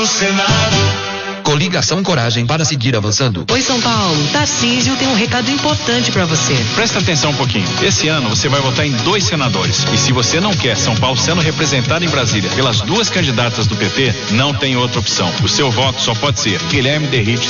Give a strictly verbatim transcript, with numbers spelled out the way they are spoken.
Coligação Coragem para seguir avançando. Oi, São Paulo. Tarcísio tem um recado importante para você. Presta atenção um pouquinho. Esse ano você vai votar em dois senadores. E se você não quer São Paulo sendo representado em Brasília pelas duas candidatas do P T, não tem outra opção. O seu voto só pode ser Guilherme Derrite,